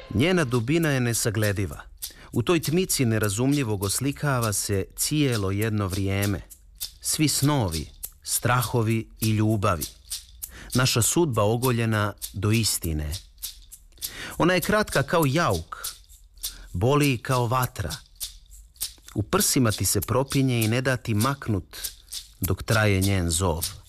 Njena dubina je nesaglediva. U toj tmici nerazumljivog oslikava se cijelo jedno vrijeme. Svi snovi, strahovi i ljubavi. Naša sudba ogoljena do istine. Ona je kratka kao jauk, boli kao vatra. U prsima ti se propinje i ne da ti maknut dok traje njen zov.